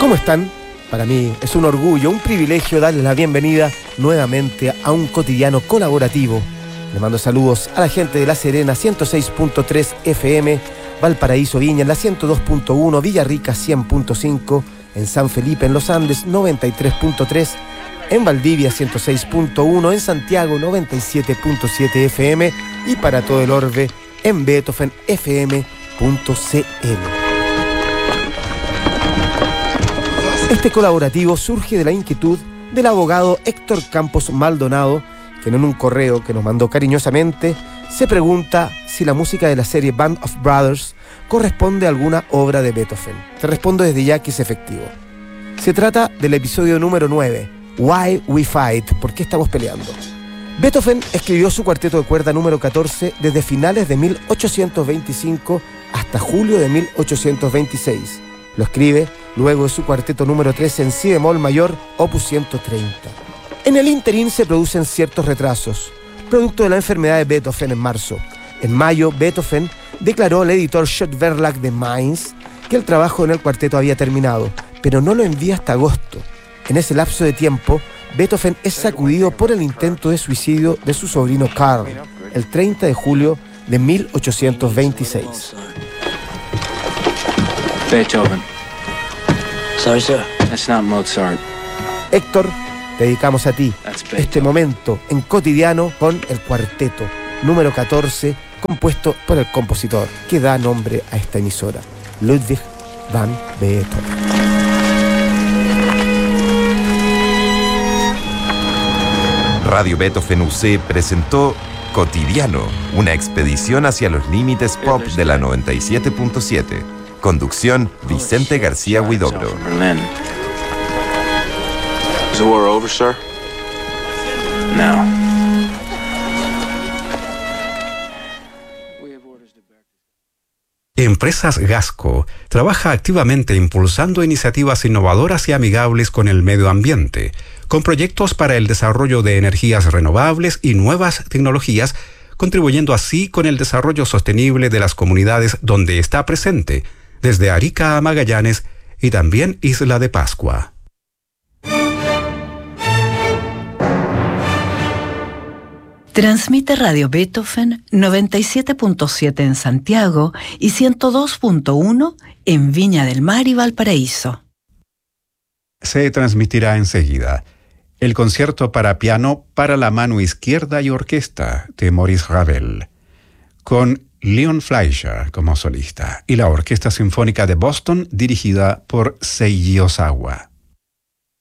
¿Cómo están? Para mí es un orgullo, un privilegio darles la bienvenida nuevamente a un cotidiano colaborativo. Le mando saludos a la gente de La Serena 106.3 FM, Valparaíso Viña en la 102.1, Villarrica 100.5, en San Felipe en Los Andes 93.3, en Valdivia 106.1, en Santiago 97.7 FM y para todo el orbe en beethovenfm.cl. Este colaborativo surge de la inquietud del abogado Héctor Campos Maldonado, quien en un correo que nos mandó cariñosamente se pregunta si la música de la serie Band of Brothers corresponde a alguna obra de Beethoven. Te respondo desde ya que es efectivo. Se trata del episodio número 9, Why We Fight, ¿por qué estamos peleando? Beethoven escribió su cuarteto de cuerda número 14 desde finales de 1825 hasta julio de 1826. Lo escribe luego de su cuarteto número 13 en si bemol mayor, opus 130. En el ínterin se producen ciertos retrasos, producto de la enfermedad de Beethoven en marzo. En mayo, Beethoven declaró al editor Schott Verlag de Mainz que el trabajo en el cuarteto había terminado, pero no lo envía hasta agosto. En ese lapso de tiempo, Beethoven es sacudido por el intento de suicidio de su sobrino Karl, el 30 de julio de 1826. Beethoven. Sorry, sir. That's not Mozart. Héctor, te dedicamos a ti este momento en cotidiano con el cuarteto número 14, compuesto por el compositor que da nombre a esta emisora, Ludwig van Beethoven. Radio Beethoven UC presentó Cotidiano, una expedición hacia los límites pop de la 97.7. Conducción, Vicente García Huidobro. Is the war over, sir? No. Empresas Gasco trabaja activamente impulsando iniciativas innovadoras y amigables con el medio ambiente, con proyectos para el desarrollo de energías renovables y nuevas tecnologías, contribuyendo así con el desarrollo sostenible de las comunidades donde está presente, desde Arica a Magallanes y también Isla de Pascua. Transmite Radio Beethoven 97.7 en Santiago y 102.1 en Viña del Mar y Valparaíso. Se transmitirá enseguida el concierto para piano para la mano izquierda y orquesta de Maurice Ravel, con Leon Fleischer como solista y la Orquesta Sinfónica de Boston dirigida por Seiji Ozawa.